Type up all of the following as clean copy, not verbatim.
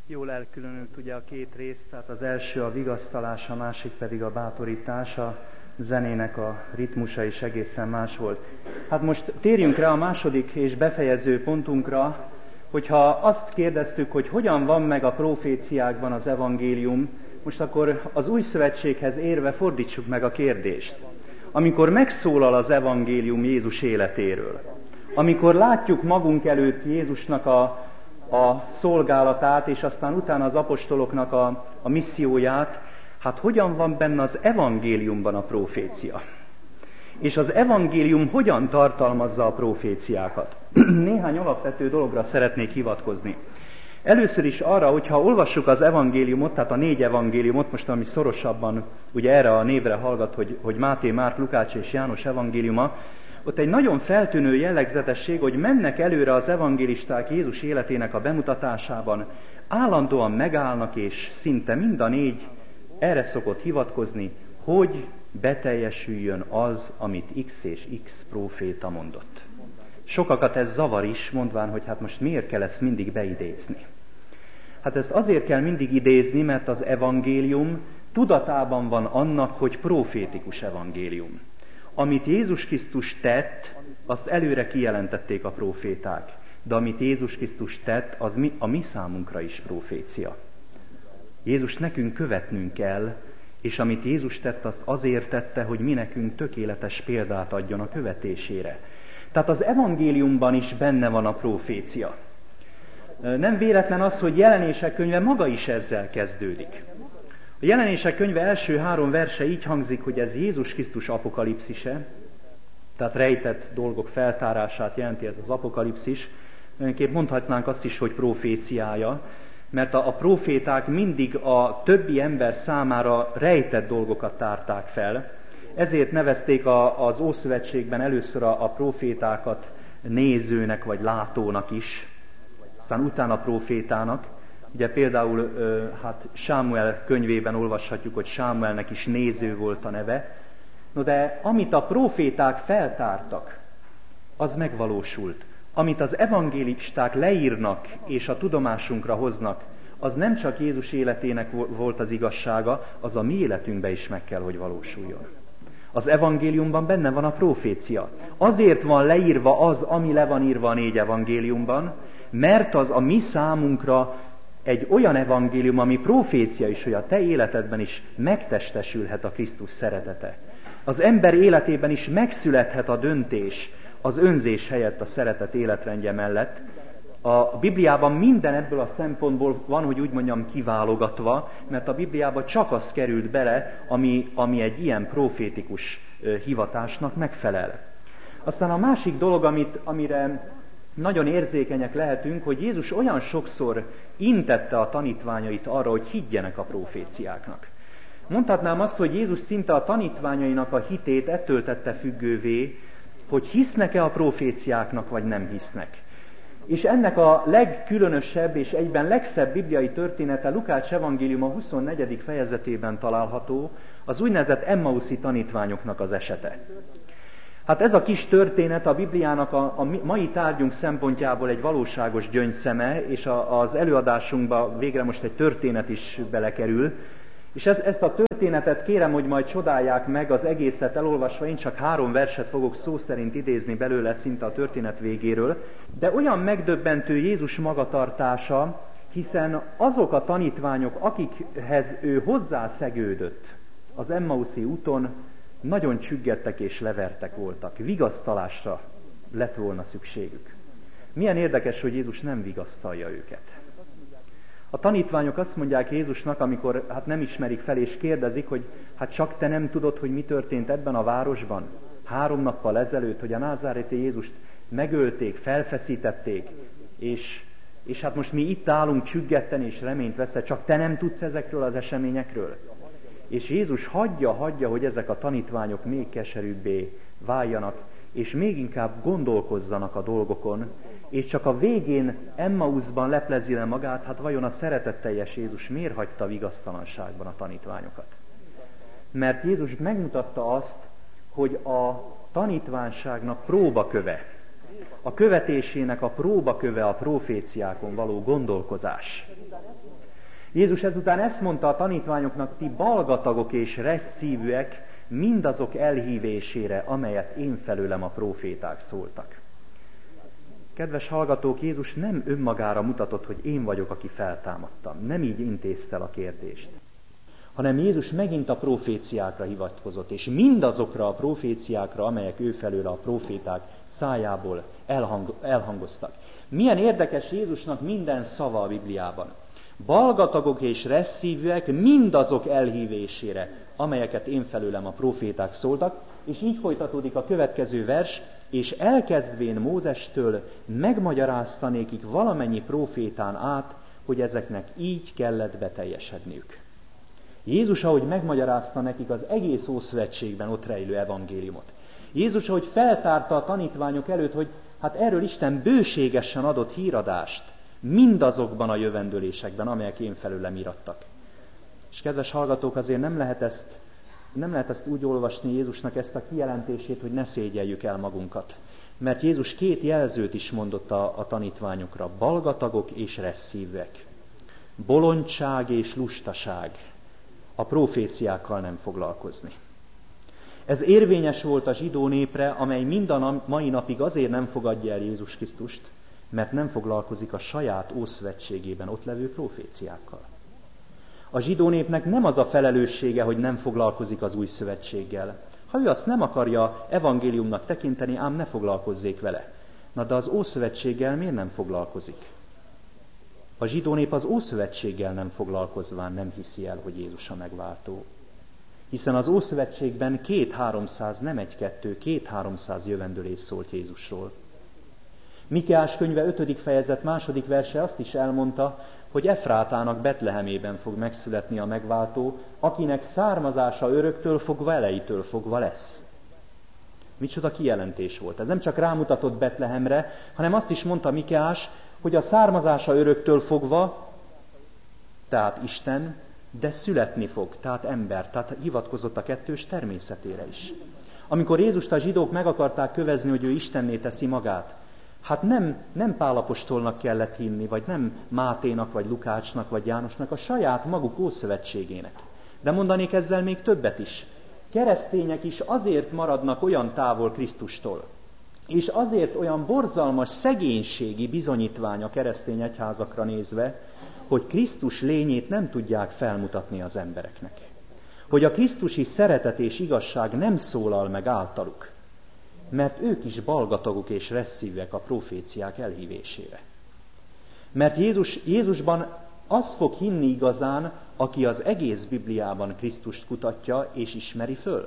Jól elkülönült ugye a két rész, tehát az első a vigasztalás, a másik pedig a bátorítás, a zenének a ritmusa is egészen más volt. Hát most térjünk rá a második és befejező pontunkra, hogyha azt kérdeztük, hogy hogyan van meg a proféciákban az evangélium, most akkor az új szövetséghez érve fordítsuk meg a kérdést. Amikor megszólal az evangélium Jézus életéről, amikor látjuk magunk előtt Jézusnak a szolgálatát, és aztán utána az apostoloknak a misszióját, hát hogyan van benne az evangéliumban a profécia? És az evangélium hogyan tartalmazza a proféciákat? Néhány alapvető dologra szeretnék hivatkozni. Először is arra, hogyha olvassuk az evangéliumot, tehát a 4 evangéliumot, most ami szorosabban ugye erre a névre hallgat, hogy Máté, Márk, Lukács és János evangéliuma, ott egy nagyon feltűnő jellegzetesség, hogy mennek előre az evangélisták Jézus életének a bemutatásában, állandóan megállnak, és szinte mind a 4 erre szokott hivatkozni, hogy beteljesüljön az, amit X és X próféta mondott. Sokakat ez zavar is, mondván, hogy hát most miért kell ezt mindig beidézni. Hát ezt azért kell mindig idézni, mert az evangélium tudatában van annak, hogy profétikus evangélium. Amit Jézus Krisztus tett, azt előre kijelentették a próféták. De amit Jézus Krisztus tett, az a mi számunkra is profécia. Jézus nekünk követnünk kell, és amit Jézus tett, azt azért tette, hogy mi nekünk tökéletes példát adjon a követésére. Tehát az evangéliumban is benne van a profécia. Nem véletlen az, hogy Jelenések könyve maga is ezzel kezdődik. A Jelenések könyve első 3 verse így hangzik, hogy ez Jézus Krisztus apokalipszise, tehát rejtett dolgok feltárását jelenti ez az apokalipszis. Önként mondhatnánk azt is, hogy proféciája, mert a proféták mindig a többi ember számára rejtett dolgokat tárták fel. Ezért nevezték az Ószövetségben először a profétákat nézőnek vagy látónak is, aztán utána profétának. Ugye például Sámuel könyvében olvashatjuk, hogy Sámuelnek is néző volt a neve. No de amit a proféták feltártak, az megvalósult. Amit az evangélisták leírnak és a tudomásunkra hoznak, az nem csak Jézus életének volt az igazsága, az a mi életünkben is meg kell, hogy valósuljon. Az evangéliumban benne van a profécia. Azért van leírva az, ami le van írva a 4 evangéliumban, mert az a mi számunkra egy olyan evangélium, ami profécia is, hogy a te életedben is megtestesülhet a Krisztus szeretete. Az ember életében is megszülethet a döntés az önzés helyett a szeretet életrendje mellett. A Bibliában minden ebből a szempontból van, hogy úgy mondjam, kiválogatva, mert a Bibliában csak az került bele, ami egy ilyen profétikus hivatásnak megfelel. Aztán a másik dolog, amire nagyon érzékenyek lehetünk, hogy Jézus olyan sokszor intette a tanítványait arra, hogy higgyenek a proféciáknak. Mondhatnám azt, hogy Jézus szinte a tanítványainak a hitét ettől tette függővé, hogy hisznek-e a proféciáknak, vagy nem hisznek. És ennek a legkülönösebb és egyben legszebb bibliai története Lukács evangéliuma 24. fejezetében található, az úgynevezett Emmauszi tanítványoknak az esete. Hát ez a kis történet a Bibliának a mai tárgyunk szempontjából egy valóságos gyöngyszeme, és az előadásunkba végre most egy történet is belekerül. És ezt a történetet kérem, hogy majd csodálják meg az egészet elolvasva, én csak 3 verset fogok szó szerint idézni belőle szinte a történet végéről, de olyan megdöbbentő Jézus magatartása, hiszen azok a tanítványok, akikhez ő hozzászegődött az Emmauszi úton, nagyon csüggedtek és levertek voltak, vigasztalásra lett volna szükségük. Milyen érdekes, hogy Jézus nem vigasztalja őket. A tanítványok azt mondják Jézusnak, amikor nem ismerik fel és kérdezik, hogy csak te nem tudod, hogy mi történt ebben a városban 3 nappal ezelőtt, hogy a názáreti Jézust megölték, felfeszítették, és hát most mi itt állunk csüggetten és reményt veszve, csak te nem tudsz ezekről az eseményekről. És Jézus hagyja, hogy ezek a tanítványok még keserűbbé váljanak, és még inkább gondolkozzanak a dolgokon, és csak a végén Emmauszban leplezi le magát, hát vajon a szeretetteljes Jézus miért hagyta vigasztalanságban a tanítványokat? Mert Jézus megmutatta azt, hogy a tanítványságnak próbaköve, a követésének a próbaköve a proféciákon való gondolkozás. Jézus ezután ezt mondta a tanítványoknak: ti balgatagok és resszívűek, mindazok elhívésére, amelyet én felőlem a próféták szóltak. Kedves hallgatók, Jézus nem önmagára mutatott, hogy én vagyok, aki feltámadtam. Nem így intézte a kérdést. Hanem Jézus megint a proféciákra hivatkozott, és mindazokra a proféciákra, amelyek ő felől a proféták szájából elhangoztak. Milyen érdekes Jézusnak minden szava a Bibliában. Balgatagok és resszívűek mindazok elhívésére, amelyeket én felőlem a proféták szóltak, és így folytatódik a következő vers: és elkezdvén Mózestől megmagyarázta nékik valamennyi profétán át, hogy ezeknek így kellett beteljesedniük. Jézus, ahogy megmagyarázta nekik az egész Ószövetségben ott rejlő evangéliumot. Jézus, ahogy feltárta a tanítványok előtt, hogy hát erről Isten bőségesen adott híradást mindazokban a jövendőlésekben, amelyek én felőlem írattak. És kedves hallgatók, azért nem lehet ezt úgy olvasni Jézusnak ezt a kijelentését, hogy ne szégyeljük el magunkat. Mert Jézus két jelzőt is mondott a tanítványokra: balgatagok és resszívek. Bolondság és lustaság. A proféciákkal nem foglalkozni. Ez érvényes volt a zsidó népre, amely mind a mai napig azért nem fogadja el Jézus Krisztust, mert nem foglalkozik a saját ószövetségében ott levő proféciákkal. A zsidó népnek nem az a felelőssége, hogy nem foglalkozik az új szövetséggel. Ha ő azt nem akarja evangéliumnak tekinteni, ám ne foglalkozzék vele. Na de az Ószövetséggel miért nem foglalkozik? A zsidó nép az Ószövetséggel nem foglalkozván nem hiszi el, hogy Jézus a megváltó. Hiszen az Ószövetségben 200-300, nem 1-2, 200-300 jövendőlés szólt Jézusról. Mikeás könyve 5. fejezet 2. verse azt is elmondta, hogy Efrátának Betlehemében fog megszületni a megváltó, akinek származása öröktől fogva, elejétől fogva lesz. Micsoda kijelentés volt. Ez nem csak rámutatott Betlehemre, hanem azt is mondta Mikeás, hogy a származása öröktől fogva, tehát Isten, de születni fog, tehát ember, tehát hivatkozott a kettős természetére is. Amikor Jézust a zsidók meg akarták kövezni, hogy ő Istenné teszi magát, hát nem Pál apostolnak kellett hinni, vagy nem Máténak, vagy Lukácsnak, vagy Jánosnak, a saját maguk ószövetségének. De mondanék ezzel még többet is. Keresztények is azért maradnak olyan távol Krisztustól, és azért olyan borzalmas szegénységi bizonyítvány a keresztény egyházakra nézve, hogy Krisztus lényét nem tudják felmutatni az embereknek. Hogy a krisztusi szeretet és igazság nem szólal meg általuk, mert ők is balgatagok és resszívek a proféciák elhívésére. Mert Jézusban az fog hinni igazán, aki az egész Bibliában Krisztust kutatja és ismeri föl.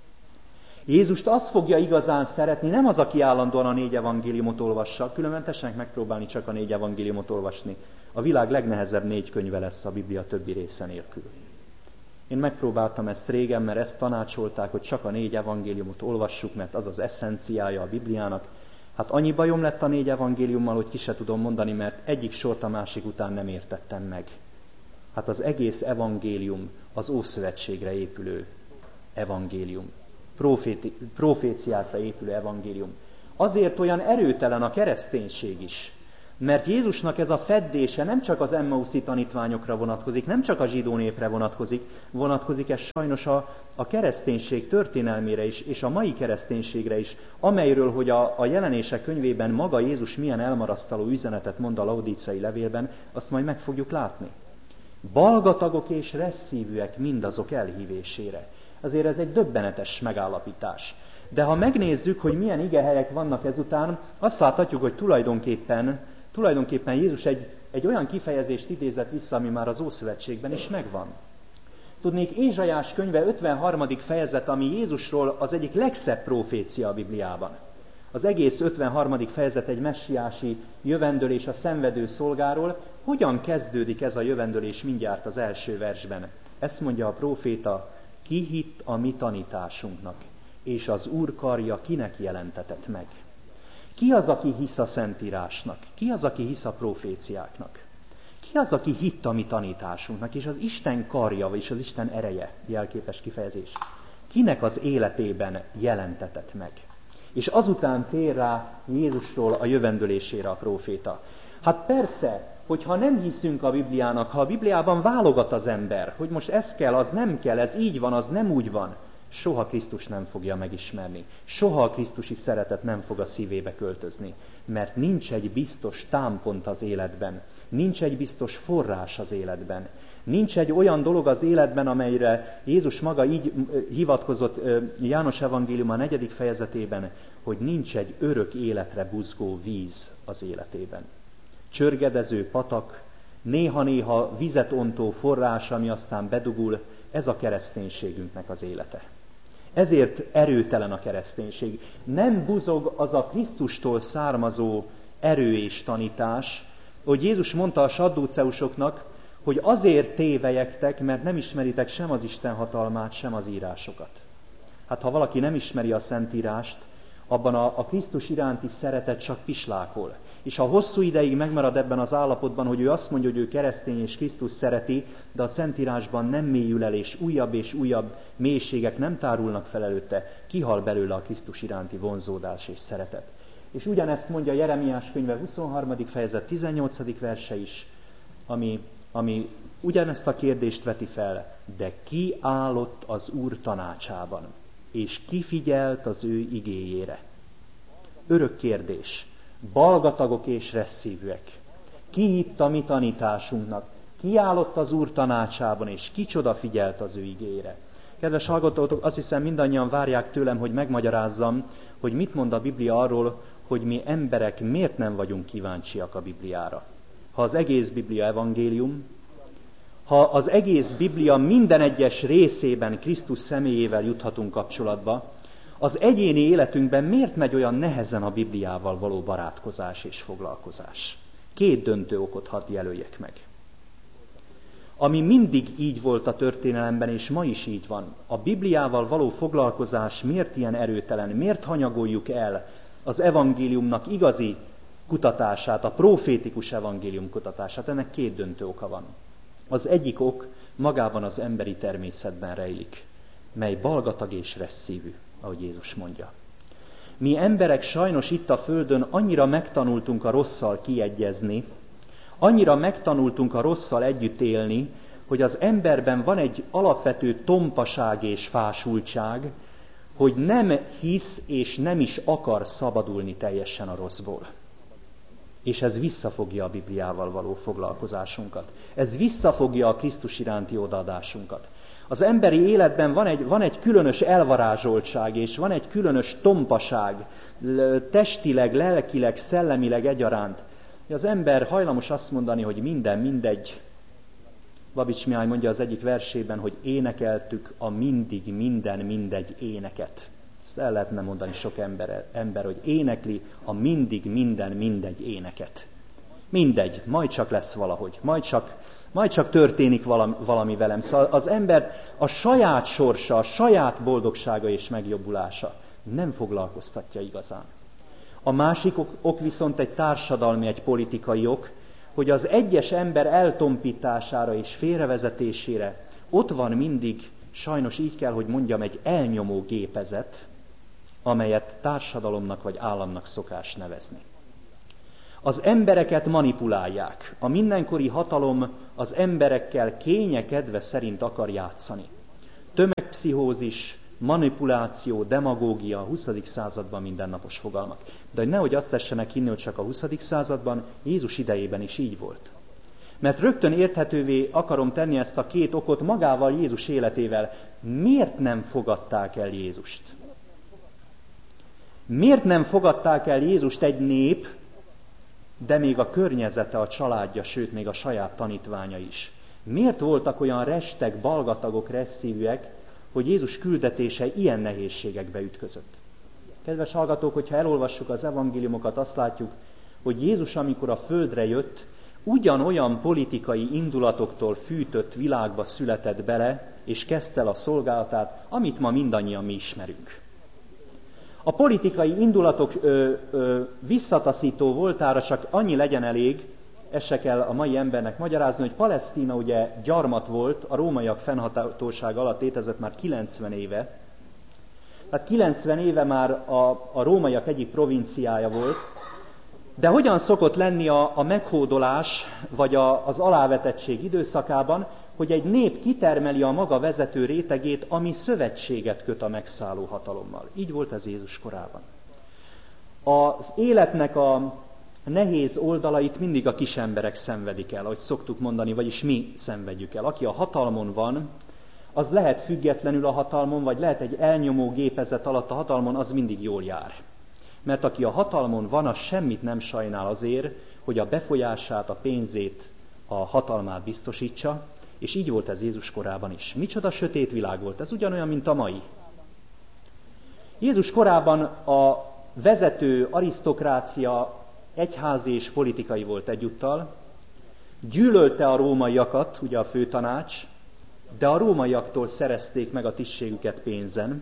Jézust az fogja igazán szeretni, nem az, aki állandóan a 4 evangéliumot olvassa, különben tessenek megpróbálni csak a 4 evangéliumot olvasni. A világ legnehezebb 4 könyve lesz a Biblia többi része nélkül. Én megpróbáltam ezt régen, mert ezt tanácsolták, hogy csak a 4 evangéliumot olvassuk, mert az az eszenciája a Bibliának. Hát annyi bajom lett a 4 evangéliummal, hogy ki se tudom mondani, mert egyik sort a másik után nem értettem meg. Hát az egész evangélium az Ószövetségre épülő evangélium. Proféciákra épülő evangélium. Azért olyan erőtelen a kereszténység is, mert Jézusnak ez a feddése nem csak az emmauszi tanítványokra vonatkozik, nem csak a zsidó népre vonatkozik ez sajnos a kereszténység történelmére is, és a mai kereszténységre is, amelyről, hogy a Jelenések könyvében maga Jézus milyen elmarasztaló üzenetet mond a laodíceai levélben, azt majd meg fogjuk látni. Balgatagok és resszívűek mindazok elhívésére. Azért ez egy döbbenetes megállapítás. De ha megnézzük, hogy milyen igehelyek vannak ezután, azt láthatjuk, hogy tulajdonképpen Jézus egy olyan kifejezést idézett vissza, ami már az Ószövetségben is megvan. Tudnék, Ézsaiás könyve 53. fejezet, ami Jézusról az egyik legszebb profécia a Bibliában. Az egész 53. fejezet egy messiási jövendőlés a szenvedő szolgáról. Hogyan kezdődik ez a jövendőlés mindjárt az első versben? Ezt mondja a próféta: ki hitt a mi tanításunknak, és az Úr karja kinek jelentetett meg? Ki az, aki hisz a Szentírásnak? Ki az, aki hisz a proféciáknak? Ki az, aki hitt a mi tanításunknak, és az Isten karja, vagyis az Isten ereje, jelképes kifejezés, kinek az életében jelentetett meg? És azután tér rá Jézusról a jövendőlésére a próféta. Hát persze, hogyha nem hiszünk a Bibliának, ha a Bibliában válogat az ember, hogy most ez kell, az nem kell, ez így van, az nem úgy van, soha Krisztus nem fogja megismerni. Soha a krisztusi szeretet nem fog a szívébe költözni. Mert nincs egy biztos támpont az életben. Nincs egy biztos forrás az életben. Nincs egy olyan dolog az életben, amelyre Jézus maga így hivatkozott János evangéliuma 4. fejezetében, hogy nincs egy örök életre buzgó víz az életében. Csörgedező patak, néha-néha vizet ontó forrás, ami aztán bedugul, ez a kereszténységünknek az élete. Ezért erőtelen a kereszténység. Nem buzog az a Krisztustól származó erő és tanítás, hogy Jézus mondta a saddúceusoknak, hogy azért tévelyektek, mert nem ismeritek sem az Isten hatalmát, sem az írásokat. Hát ha valaki nem ismeri a Szentírást, abban a Krisztus iránti szeretet csak pislákol. És ha hosszú ideig megmarad ebben az állapotban, hogy ő azt mondja, hogy ő keresztény és Krisztus szereti, de a Szentírásban nem mélyül el, és újabb mélységek nem tárulnak fel előtte, kihal belőle a Krisztus iránti vonzódás és szeretet. És ugyanezt mondja Jeremiás könyve 23. fejezet 18. verse is, ami ugyanezt a kérdést veti fel, de ki állott az Úr tanácsában, és ki figyelt az ő igéjére? Örök kérdés. Balgatagok és resszívűek. Ki hitt a mi tanításunknak? Ki állott az Úr tanácsában, és kicsoda figyelt az ő igéjére? Kedves hallgatók, azt hiszem mindannyian várják tőlem, hogy megmagyarázzam, hogy mit mond a Biblia arról, hogy mi emberek miért nem vagyunk kíváncsiak a Bibliára. Ha az egész Biblia evangélium, ha az egész Biblia minden egyes részében Krisztus személyével juthatunk kapcsolatba, az egyéni életünkben miért megy olyan nehezen a Bibliával való barátkozás és foglalkozás? 2 döntő okot hadd jelöljek meg. Ami mindig így volt a történelemben, és ma is így van. A Bibliával való foglalkozás miért ilyen erőtelen? Miért hanyagoljuk el az evangéliumnak igazi kutatását, a profétikus evangélium kutatását? Ennek 2 döntő oka van. Az egyik ok magában az emberi természetben rejlik, mely balgatag és resszívű, ahogy Jézus mondja. Mi emberek sajnos itt a Földön annyira megtanultunk a rosszal kiegyezni, annyira megtanultunk a rosszal együtt élni, hogy az emberben van egy alapvető tompaság és fásultság, hogy nem hisz és nem is akar szabadulni teljesen a rosszból. És ez visszafogja a Bibliával való foglalkozásunkat. Ez visszafogja a Krisztus iránti odaadásunkat. Az emberi életben van egy különös elvarázsoltság, és van egy különös tompaság, testileg, lelkileg, szellemileg egyaránt. Az ember hajlamos azt mondani, hogy minden mindegy. Babics Mihály mondja az egyik versében, hogy énekeltük a mindig minden mindegy éneket. Ezt el lehetne mondani sok ember, hogy énekli a mindig minden mindegy éneket. Mindegy, majd csak lesz valahogy, majd csak történik valami velem. Szóval az ember a saját sorsa, a saját boldogsága és megjobbulása nem foglalkoztatja igazán. A másik ok viszont egy társadalmi, egy politikai ok, hogy az egyes ember eltompítására és félrevezetésére ott van mindig, sajnos így kell, hogy mondjam, egy elnyomó gépezet, amelyet társadalomnak vagy államnak szokás nevezni. Az embereket manipulálják. A mindenkori hatalom az emberekkel kényekedve szerint akar játszani. Tömegpszichózis, manipuláció, demagógia a 20. században mindennapos fogalmak. De hogy nehogy azt tessenek hinni, hogy csak a 20. században, Jézus idejében is így volt. Mert rögtön érthetővé akarom tenni ezt a 2 okot magával, Jézus életével. Miért nem fogadták el Jézust? Miért nem fogadták el Jézust egy nép, de még a környezete, a családja, sőt még a saját tanítványa is? Miért voltak olyan restek, balgatagok, resszívűek, hogy Jézus küldetése ilyen nehézségekbe ütközött? Kedves hallgatók, hogyha elolvassuk az evangéliumokat, azt látjuk, hogy Jézus, amikor a földre jött, ugyanolyan politikai indulatoktól fűtött világba született bele, és kezdte el a szolgálatát, amit ma mindannyian mi ismerünk. A politikai indulatok visszataszító voltára csak annyi legyen elég, ezt se kell a mai embernek magyarázni, hogy Palesztina ugye gyarmat volt, a rómaiak fennhatóság alatt létezett már 90 éve, hát 90 éve már a rómaiak egyik provinciája volt, de hogyan szokott lenni a meghódolás, vagy az alávetettség időszakában, hogy egy nép kitermeli a maga vezető rétegét, ami szövetséget köt a megszálló hatalommal. Így volt ez Jézus korában. Az életnek a nehéz oldalait mindig a kis emberek szenvedik el, ahogy szoktuk mondani, vagyis mi szenvedjük el. Aki a hatalmon van, az lehet függetlenül a hatalmon, vagy lehet egy elnyomó gépezet alatt a hatalmon, az mindig jól jár. Mert aki a hatalmon van, az semmit nem sajnál azért, hogy a befolyását, a pénzét, a hatalmát biztosítsa, és így volt ez Jézus korában is. Micsoda sötét világ volt, ez ugyanolyan, mint a mai. Jézus korában a vezető arisztokrácia egyházi és politikai volt egyúttal, gyűlölte a rómaiakat, ugye a főtanács, de a rómaiaktól szerezték meg a tisztségüket pénzen.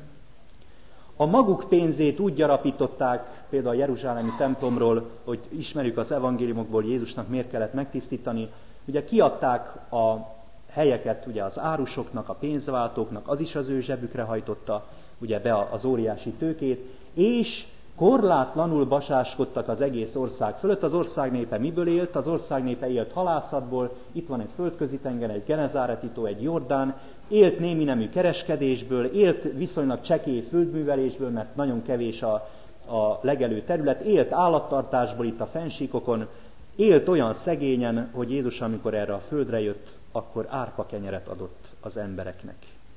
A maguk pénzét úgy gyarapították, például a jeruzsálemi templomról, hogy ismerjük az evangéliumokból, Jézusnak miért kellett megtisztítani, ugye kiadták a helyeket ugye az árusoknak, a pénzváltóknak, az is az ő zsebükre hajtotta ugye be az óriási tőkét, és korlátlanul basáskodtak az egész ország fölött. Az ország népe miből élt? Az ország népe élt halászatból, itt van egy földközi tenger, egy Genezáreti tó, egy Jordán, élt némi nemű kereskedésből, élt viszonylag csekély földművelésből, mert nagyon kevés a legelő terület, élt állattartásból itt a fennsíkokon, élt olyan szegényen, hogy Jézus, amikor erre a földre jött, akkor árpa kenyeret adott az embereknek,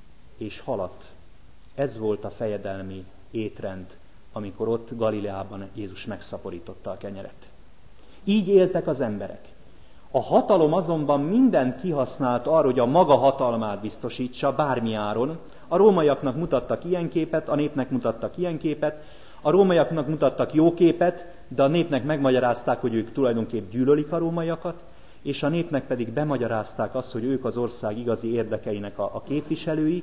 és halat. Ez volt a fejedelmi étrend, amikor ott Galileában Jézus megszaporította a kenyeret. Így éltek az emberek. A hatalom azonban mindent kihasznált arra, hogy a maga hatalmát biztosítsa bármi áron. A rómaiaknak mutattak ilyen képet, a népnek mutattak ilyen képet, a rómaiaknak mutattak jó képet, de a népnek megmagyarázták, hogy ők tulajdonképp gyűlölik a rómaiakat, és a népnek pedig bemagyarázták azt, hogy ők az ország igazi érdekeinek a képviselői,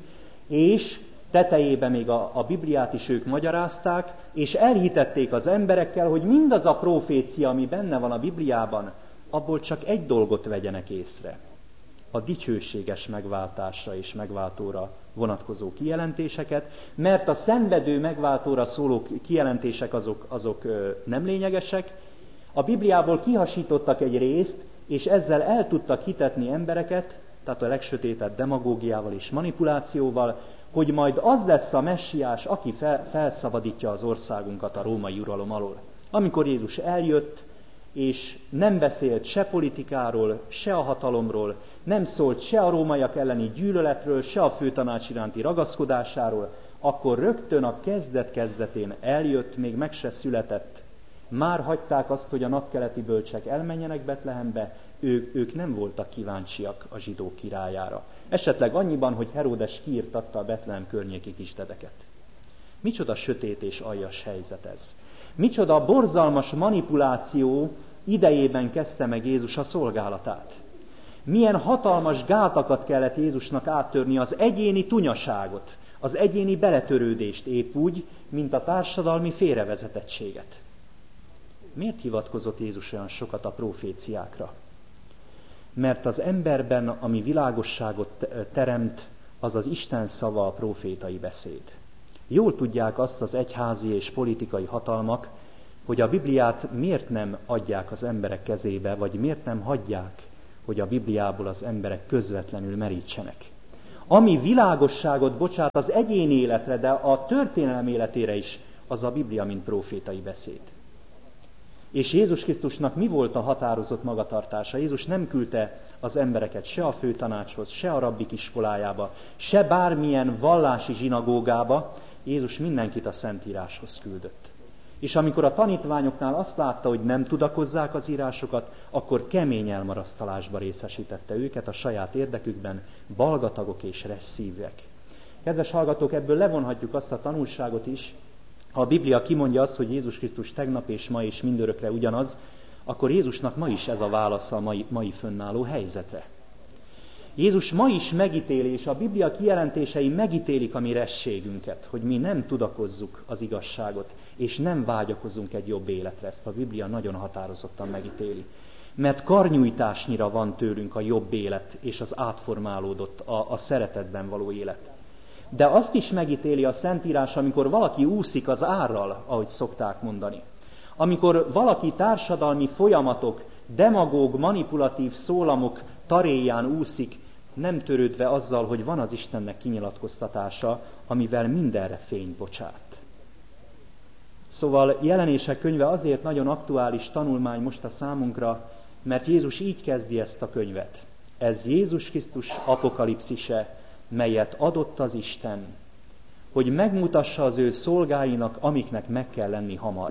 és tetejében még a Bibliát is ők magyarázták, és elhitették az emberekkel, hogy mindaz a profécia, ami benne van a Bibliában, abból csak egy dolgot vegyenek észre. A dicsőséges megváltásra és megváltóra vonatkozó kijelentéseket, mert a szenvedő megváltóra szóló kijelentések azok nem lényegesek. A Bibliából kihasítottak egy részt, és ezzel el tudtak hitetni embereket, tehát a legsötétebb demagógiával és manipulációval, hogy majd az lesz a messiás, aki felszabadítja az országunkat a római uralom alól. Amikor Jézus eljött, és nem beszélt se politikáról, se a hatalomról, nem szólt se a rómaiak elleni gyűlöletről, se a főtanács iránti ragaszkodásáról, akkor rögtön a kezdet-kezdetén eljött, még meg se született. Már hagyták azt, hogy a napkeleti bölcsek elmenjenek Betlehembe, ők nem voltak kíváncsiak a zsidók királyára. Esetleg annyiban, hogy Heródes kiirtatta a Betlehem környéki kisdedeket. Micsoda sötét és aljas helyzet ez. Micsoda borzalmas manipuláció idejében kezdte meg Jézus a szolgálatát. Milyen hatalmas gátakat kellett Jézusnak áttörni, az egyéni tunyaságot, az egyéni beletörődést, épp úgy, mint a társadalmi félrevezetettséget. Miért hivatkozott Jézus olyan sokat a proféciákra? Mert az emberben, ami világosságot teremt, az az Isten szava, a profétai beszéd. Jól tudják azt az egyházi és politikai hatalmak, hogy a Bibliát miért nem adják az emberek kezébe, vagy miért nem hagyják, hogy a Bibliából az emberek közvetlenül merítsenek. Ami világosságot bocsát az egyéni életre, de a történelem életére is, az a Biblia, mint profétai beszéd. És Jézus Krisztusnak mi volt a határozott magatartása? Jézus nem küldte az embereket se a főtanácshoz, se a rabbik iskolájába, se bármilyen vallási zsinagógába, Jézus mindenkit a Szentíráshoz küldött. És amikor a tanítványoknál azt látta, hogy nem tudakozzák az írásokat, akkor kemény elmarasztalásba részesítette őket a saját érdekükben, balgatagok és resszívek. Kedves hallgatók, ebből levonhatjuk azt a tanulságot is, ha a Biblia kimondja azt, hogy Jézus Krisztus tegnap és ma és mindörökre ugyanaz, akkor Jézusnak ma is ez a válasza a mai fönnálló helyzetre. Jézus ma is megítéli, és a Biblia kijelentései megítélik a mi rességünket, hogy mi nem tudakozzuk az igazságot, és nem vágyakozunk egy jobb életre. Ezt a Biblia nagyon határozottan megítéli. Mert karnyújtásnyira van tőlünk a jobb élet, és az átformálódott, a szeretetben való élet. De azt is megítéli a Szentírás, amikor valaki úszik az árral, ahogy szokták mondani. Amikor valaki társadalmi folyamatok, demagóg, manipulatív szólamok taréján úszik, nem törődve azzal, hogy van az Istennek kinyilatkoztatása, amivel mindenre fényt bocsát. Szóval Jelenések könyve azért nagyon aktuális tanulmány most a számunkra, mert Jézus így kezdi ezt a könyvet. Ez Jézus Krisztus apokalipszise, melyet adott az Isten, hogy megmutassa az ő szolgáinak, amiknek meg kell lenni hamar.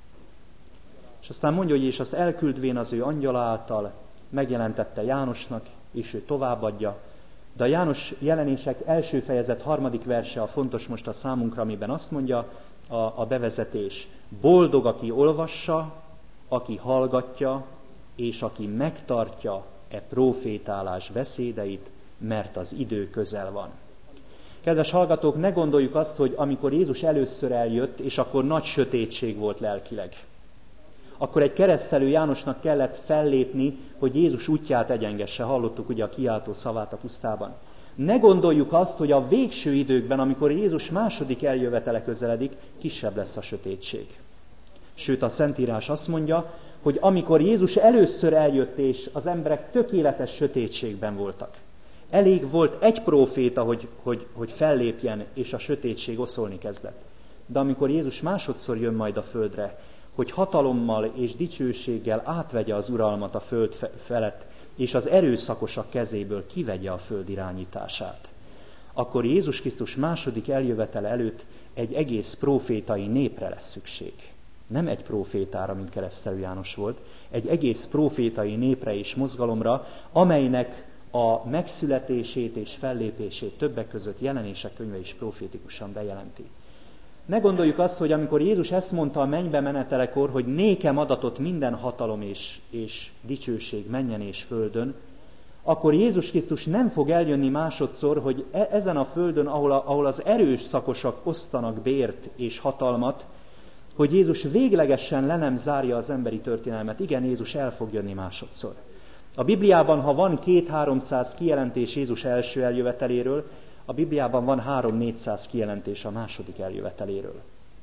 És aztán mondja, hogy és azt elküldvén az ő angyala által megjelentette Jánosnak, és ő továbbadja. De a János Jelenések első fejezet 3. verse a fontos most a számunkra, amiben azt mondja a bevezetés. Boldog, aki olvassa, aki hallgatja, és aki megtartja e prófétálás beszédeit, mert az idő közel van. Kedves hallgatók, ne gondoljuk azt, hogy amikor Jézus először eljött, és akkor nagy sötétség volt lelkileg, akkor egy keresztelő Jánosnak kellett fellépni, hogy Jézus útját egyengesse. Hallottuk ugye a kiáltó szavát a pusztában. Ne gondoljuk azt, hogy a végső időkben, amikor Jézus második eljövetele közeledik, kisebb lesz a sötétség. Sőt, a Szentírás azt mondja, hogy amikor Jézus először eljött, és az emberek tökéletes sötétségben voltak, elég volt egy próféta, hogy fellépjen, és a sötétség oszolni kezdett. De amikor Jézus másodszor jön majd a földre, hogy hatalommal és dicsőséggel átvegye az uralmat a föld felett, és az erőszakosak kezéből kivegye a föld irányítását, akkor Jézus Krisztus második eljövetele előtt egy egész prófétai népre lesz szükség. Nem egy prófétára, mint keresztelő János volt, egy egész prófétai népre és mozgalomra, amelynek a megszületését és fellépését többek között Jelenések könyve is profétikusan bejelenti. Ne gondoljuk azt, hogy amikor Jézus ezt mondta a mennybe menetelekor, hogy nékem adatott minden hatalom és dicsőség mennyen és földön, akkor Jézus Krisztus nem fog eljönni másodszor, hogy ezen a földön, ahol az erős szakosak osztanak bért és hatalmat, hogy Jézus véglegesen le nem zárja az emberi történelmet. Igen, Jézus el fog jönni másodszor. A Bibliában, ha van 200-300 kijelentés Jézus első eljöveteléről, a Bibliában van 300-400 kijelentés a második eljöveteléről.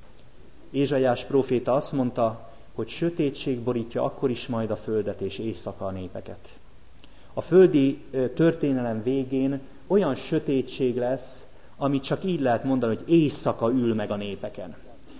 Ézsaiás próféta azt mondta, hogy sötétség borítja akkor is majd a földet és éjszaka a népeket. A földi történelem végén olyan sötétség lesz, amit csak így lehet mondani, hogy éjszaka ül meg a népeken.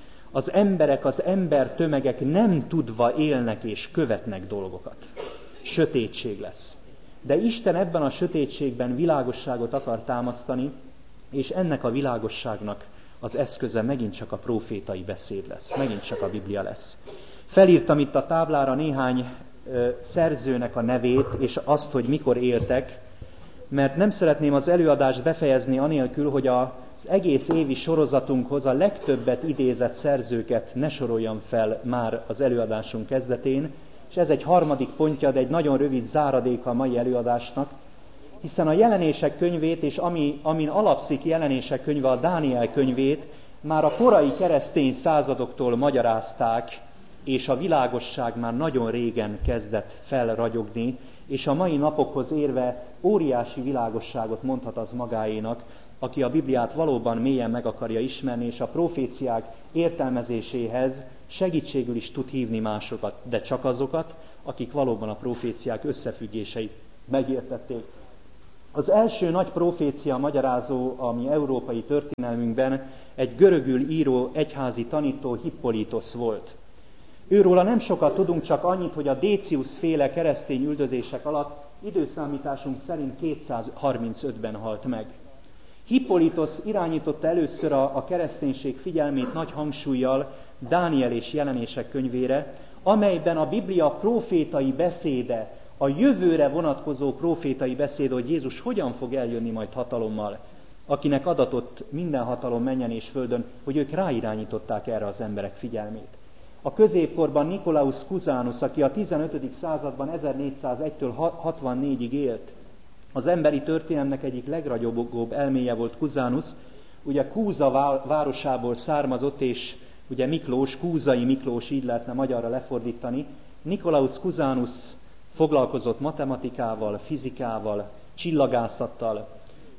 Az emberek, az embertömegek nem tudva élnek és követnek dolgokat. Sötétség lesz. De Isten ebben a sötétségben világosságot akar támasztani, és ennek a világosságnak az eszköze megint csak a prófétai beszéd lesz, megint csak a Biblia lesz. Felírtam itt a táblára néhány szerzőnek a nevét, és azt, hogy mikor éltek, mert nem szeretném az előadást befejezni anélkül, hogy az egész évi sorozatunkhoz a legtöbbet idézett szerzőket ne soroljam fel már az előadásunk kezdetén, és ez egy harmadik pontja, de egy nagyon rövid záradéka a mai előadásnak, hiszen a Jelenések könyvét, és amin alapszik Jelenések könyve, a Dániel könyvét, már a korai keresztény századoktól magyarázták, és a világosság már nagyon régen kezdett felragyogni, és a mai napokhoz érve óriási világosságot mondhat az magáénak, aki a Bibliát valóban mélyen meg akarja ismerni, és a proféciák értelmezéséhez segítségül is tud hívni másokat, de csak azokat, akik valóban a proféciák összefüggéseit megértették. Az első nagy profécia magyarázó a mi európai történelmünkben egy görögül író egyházi tanító Hippolytos volt. Őróla nem sokat tudunk, csak annyit, hogy a Décius féle keresztény üldözések alatt időszámításunk szerint 235-ben halt meg. Hippolytos irányította először a kereszténység figyelmét nagy hangsúllyal Dániel és Jelenések könyvére, amelyben a Biblia profétai beszéde, a jövőre vonatkozó profétai beszéde, hogy Jézus hogyan fog eljönni majd hatalommal, akinek adatott minden hatalom mennyen és földön, hogy ők ráirányították erre az emberek figyelmét. A középkorban Nikolaus Cusanus, aki a 15. században 1401-től 64-ig élt, az emberi történelemnek egyik legragyogóbb elméje volt Cusanus, ugye Kúza városából származott, és ugye Miklós, Kúzai Miklós, így lehetne magyarra lefordítani. Nikolaus Cusanus foglalkozott matematikával, fizikával, csillagászattal,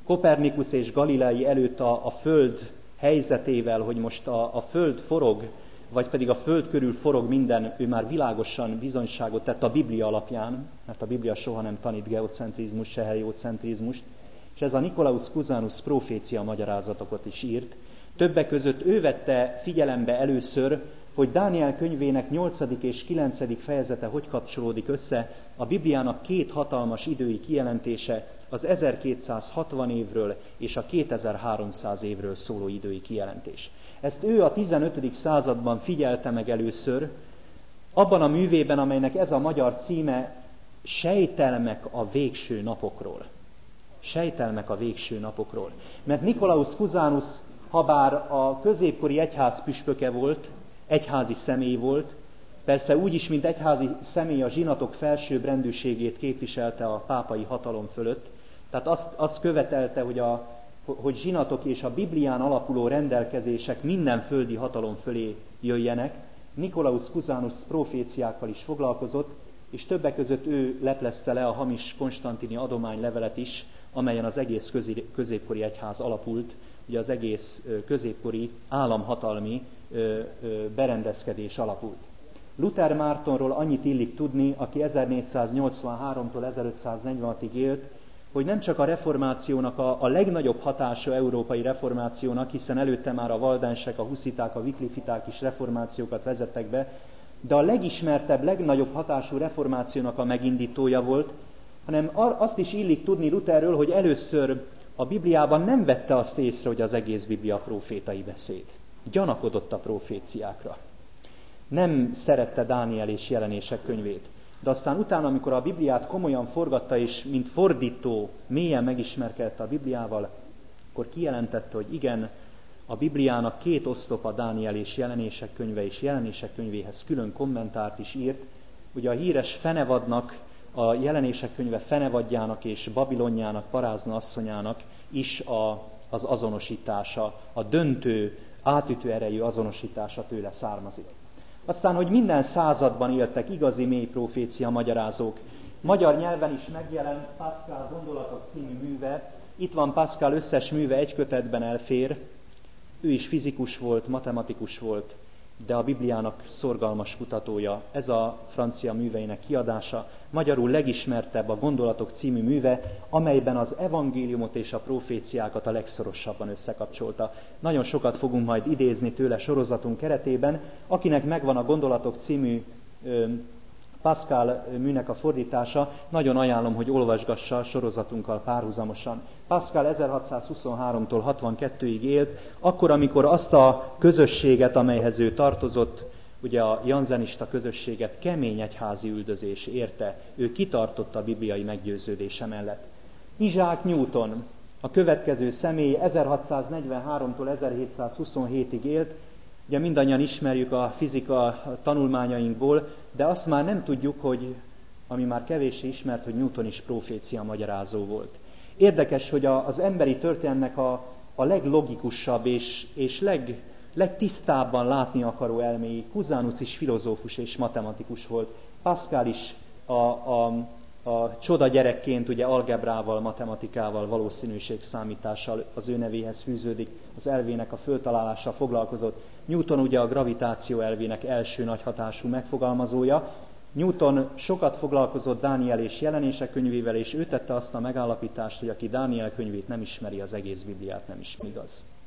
Kopernikusz és Galilei előtt a Föld helyzetével, hogy most a Föld forog, vagy pedig a Föld körül forog minden, ő már világosan bizonyságot tett a Biblia alapján, mert a Biblia soha nem tanít geocentrizmus, se heliocentrizmust, és ez a Nicolaus Cusanus profécia magyarázatokat is írt. Többek között ő vette figyelembe először, hogy Dániel könyvének 8. és 9. fejezete hogy kapcsolódik össze a Bibliának két hatalmas idői kijelentése, az 1260 évről és a 2300 évről szóló idői kijelentés. Ezt ő a 15. században figyelte meg először, abban a művében, amelynek ez a magyar címe, Sejtelmek a végső napokról. Sejtelmek a végső napokról. Mert Nicolaus Cusanus, habár a középkori egyház püspöke volt, egyházi személy volt, persze úgy is, mint egyházi személy a zsinatok felsőbbrendűségét képviselte a pápai hatalom fölött, tehát azt követelte, hogy zsinatok és a Biblián alapuló rendelkezések minden földi hatalom fölé jöjjenek. Nicolaus Cusanus proféciákkal is foglalkozott, és többek között ő leplezte le a hamis konstantini adománylevelet is, amelyen az egész középkori egyház alapult, ugye az egész középkori államhatalmi berendezkedés alapult. Luther Mártonról annyit illik tudni, aki 1483-tól 1546-ig élt, hogy nem csak a reformációnak a legnagyobb hatása európai reformációnak, hiszen előtte már a valdensek, a husziták, a wickliffiták is reformációkat vezettek be, de a legismertebb, legnagyobb hatású reformációnak a megindítója volt, hanem azt is illik tudni Lutherről, hogy először a Bibliában nem vette azt észre, hogy az egész Biblia profétai beszéd. Gyanakodott a proféciákra. Nem szerette Dániel és Jelenések könyvét. De aztán utána, amikor a Bibliát komolyan forgatta, és mint fordító mélyen megismerkedte a Bibliával, akkor kijelentette, hogy igen, a Bibliának két oszlopa Dániel és Jelenések könyve, és Jelenések könyvéhez külön kommentárt is írt. Ugye a híres Fenevadnak, a Jelenések könyve Fenevadjának és Babilonjának, parázna asszonyának is az azonosítása, a döntő, átütő erejű azonosítása tőle származik. Aztán, hogy minden században éltek igazi mély profécia magyarázók. Magyar nyelven is megjelent Pascal Gondolatok című műve. Itt van Pascal összes műve, egy kötetben elfér. Ő is fizikus volt, matematikus volt, de a Bibliának szorgalmas kutatója. Ez a francia műveinek kiadása. Magyarul legismertebb a Gondolatok című műve, amelyben az evangéliumot és a proféciákat a legszorosabban összekapcsolta. Nagyon sokat fogunk majd idézni tőle sorozatunk keretében. Akinek megvan a Gondolatok című Pascal műnek a fordítása, nagyon ajánlom, hogy olvasgassa a sorozatunkkal párhuzamosan. Pascal 1623-tól 62-ig élt, akkor, amikor azt a közösséget, amelyhez ő tartozott, ugye a janzenista közösséget kemény egyházi üldözés érte, ő kitartott a bibliai meggyőződése mellett. Isaac Newton, a következő személy, 1643-tól 1727-ig élt, ugye mindannyian ismerjük a fizika tanulmányainkból, de azt már nem tudjuk, hogy, ami már kevéssé ismert, hogy Newton is profécia magyarázó volt. Érdekes, hogy az emberi történetnek a leglogikusabb és legtisztábban látni akaró elméi. Cusanus is filozófus és matematikus volt. Pascal is a csoda gyerekként ugye algebrával, matematikával, valószínűségszámítással az ő nevéhez fűződik, az elvének a föltalálással foglalkozott. Newton ugye a gravitáció elvének első nagy hatású megfogalmazója. Newton sokat foglalkozott Dániel és Jelenések könyvével, és ő tette azt a megállapítást, hogy aki Dániel könyvét nem ismeri, az egész Bibliát nem ismeri, igaz.